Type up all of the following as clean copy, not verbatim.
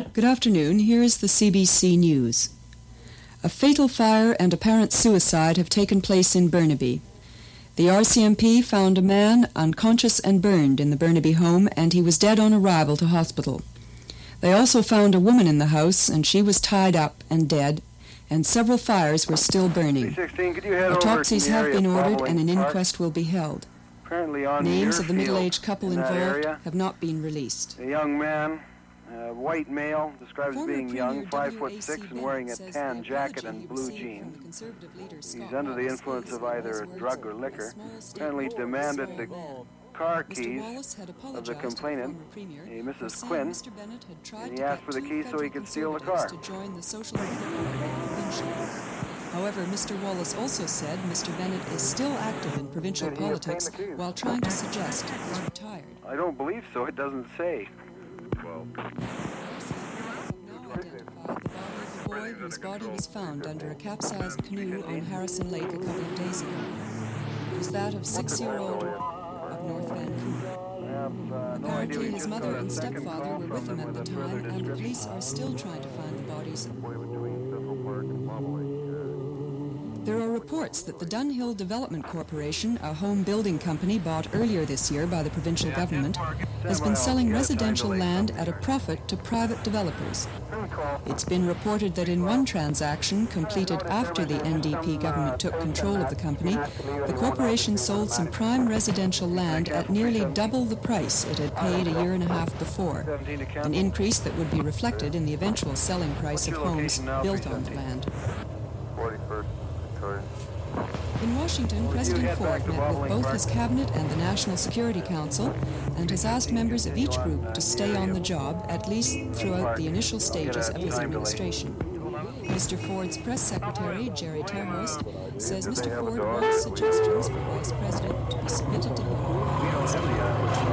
Good afternoon. Here is the CBC News. A fatal fire and apparent suicide have taken place in Burnaby. The RCMP found a man unconscious and burned in the Burnaby home, and he was dead on arrival to hospital. They also found a woman in the house, and she was tied up and dead, and several fires were still burning. Autopsies have been ordered, and an inquest will be held. Names of the middle-aged couple involved have not been released. A young man, a white male, described as being young, 5'6", and wearing a tan jacket and blue jeans. He's under the influence of either a drug or liquor. Apparently demanded the car keys of the complainant, a Mrs. Quinn, and he asked for the keys so he could steal the car. However, Mr. Wallace also said Mr. Bennett is still active in provincial politics while trying to suggest he's retired. I don't believe so. It doesn't say. Now identified the body of the boy whose body was found under a capsized canoe on Harrison Lake a couple of days ago. It was that of 6-year-old of North Vancouver. Apparently, his mother and stepfather were with him at the time, and the police are still trying to find the bodies. There are reports that the Dunhill Development Corporation, a home building company bought earlier this year by the provincial government, has been selling residential land at a profit to private developers. It's been reported that in one transaction, completed after the NDP government took control of the company, the corporation sold some prime residential land at nearly double the price it had paid a year and a half before, an increase that would be reflected in the eventual selling price of homes built on the land. In Washington, President Ford met with both his cabinet and the National Security Council and has asked members of each group to stay on the job, at least throughout the initial stages of his administration. Mr. Ford's press secretary, Jerry Terhorst, says Mr. Ford wants suggestions for Vice President to be submitted to him by the President.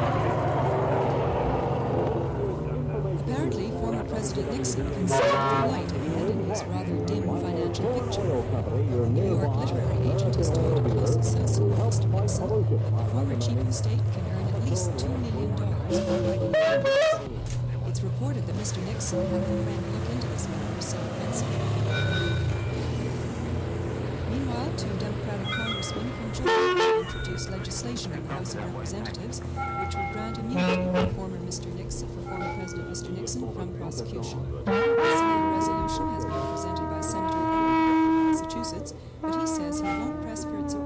Apparently, former President Nixon considered the light ahead in his rather dim financial picture. A New York literary agent has told a close associate of Mr. Nixon the former chief of state can earn at least $2 million by writing novels. It's reported that Mr. Nixon had a friend look into this matter, so Pennsylvania. Meanwhile, two Democratic congressmen from Georgia introduced legislation in the House of Representatives which would grant immunity for former President Mr. Nixon from prosecution.